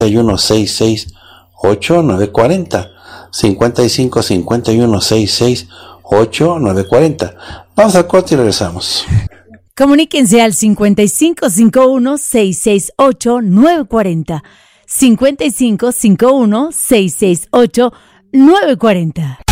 940. 55 51 66 8 940. Vamos al corte y regresamos. Comuníquense al 5551 668 940. 5551 668 940.